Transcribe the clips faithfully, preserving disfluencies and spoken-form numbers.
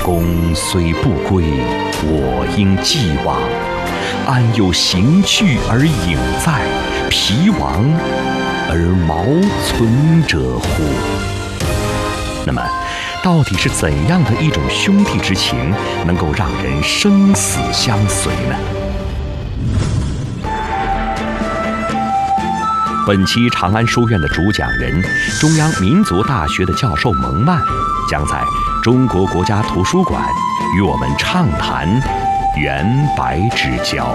虫虽不归，我应既往。安有形去而影在，皮亡而毛存者乎？那么，到底是怎样的一种兄弟之情，能够让人生死相随呢？本期长安书院的主讲人，中央民族大学的教授蒙曼，将在中国国家图书馆与我们畅谈元白之交。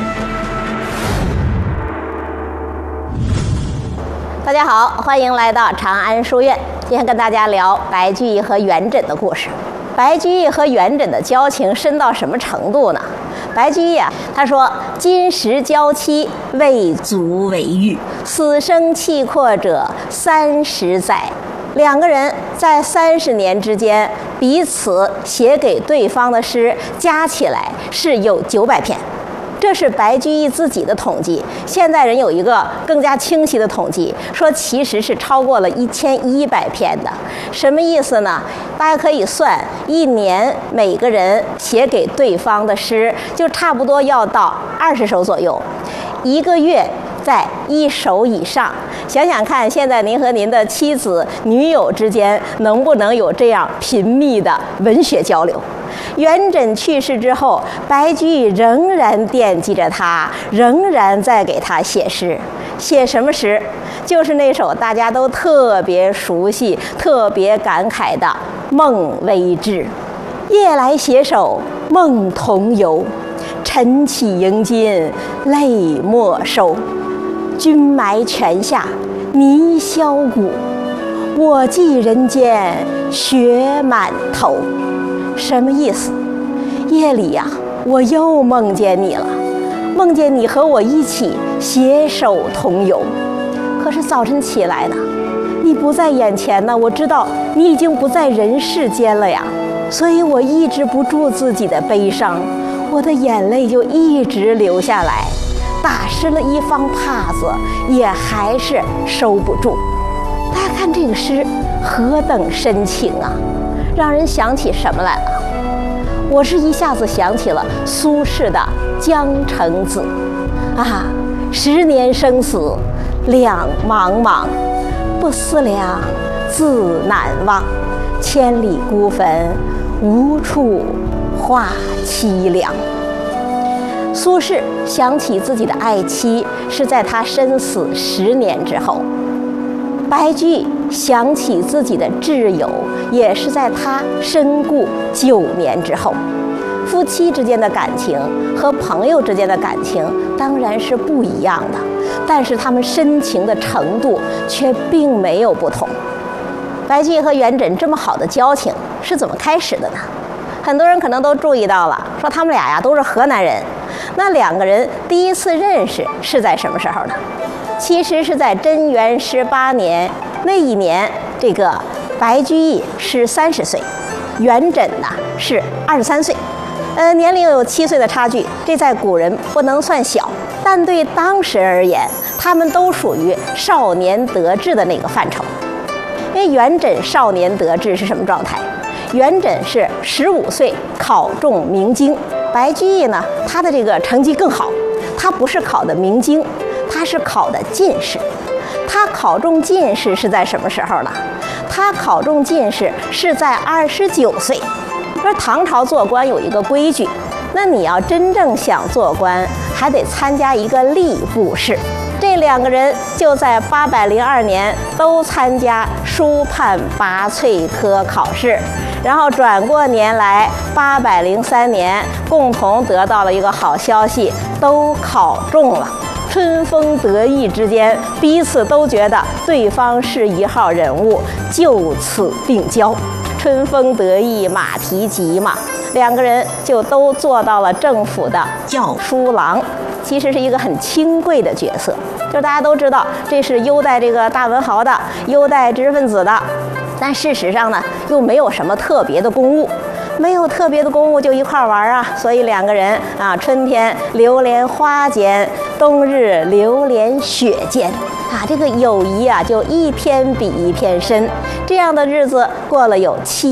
大家好，欢迎来到长安书院。今天跟大家聊白居易和元稹的故事。白居易和元稹的交情深到什么程度呢？白居易啊，他说：“今时交期，未足为喻。死生契阔者，三十载。”两个人在三十年之间，彼此写给对方的诗加起来是有九百篇。这是白居易自己的统计，现代人有一个更加清晰的统计，说其实是超过了一千一百篇的。什么意思呢？大家可以算，一年每个人写给对方的诗，就差不多要到二十首左右，一个月在一首以上。想想看，现在您和您的妻子、女友之间能不能有这样频密的文学交流？元稹去世之后，白居易仍然惦记着他，仍然在给他写诗。写什么诗？就是那首大家都特别熟悉、特别感慨的《梦微志》。夜来携手梦同游，晨起迎金泪莫收。君埋泉下泥销骨，我寄人间雪满头。什么意思？夜里呀、啊，我又梦见你了，梦见你和我一起携手同游。可是早晨起来呢，你不在眼前呢，我知道你已经不在人世间了呀，所以我抑制不住自己的悲伤，我的眼泪就一直流下来，打湿了一方帕子，也还是收不住。大家看这个诗何等深情啊！让人想起什么来了？我是一下子想起了苏轼的《江城子》啊，十年生死两茫茫，不思量，自难忘。千里孤坟，无处话凄凉。苏轼想起自己的爱妻是在他身死十年之后，白居易想起自己的挚友也是在他身故九年之后。夫妻之间的感情和朋友之间的感情当然是不一样的，但是他们深情的程度却并没有不同。白居易和元稹这么好的交情是怎么开始的呢？很多人可能都注意到了，说他们俩呀都是河南人。那两个人第一次认识是在什么时候呢？其实是在贞元十八年，那一年，这个白居易是三十岁，元稹呢是二十三岁，呃，年龄有七岁的差距，这在古人不能算小，但对当时而言，他们都属于少年得志的那个范畴。因为元稹少年得志是什么状态？元稹是十五岁考中明经，白居易呢，他的这个成绩更好，他不是考的明经，他是考的进士。他考中进士是在什么时候呢？他考中进士是在二十九岁。而唐朝做官有一个规矩，那你要真正想做官，还得参加一个吏部试。这两个人就在八百零二年都参加书判拔萃科考试，然后转过年来八百零三年，共同得到了一个好消息，都考中了。春风得意之间，彼此都觉得对方是一号人物，就此定交。春风得意马蹄疾嘛，两个人就都做到了政府的校书郎，其实是一个很清贵的角色。就大家都知道，这是优待这个大文豪的，优待知识分子的，但事实上呢，又没有什么特别的公务。没有特别的公务就一块玩啊，所以两个人啊，春天流连花间，冬日流连雪间啊，这个友谊啊就一天比一天深。这样的日子过了有七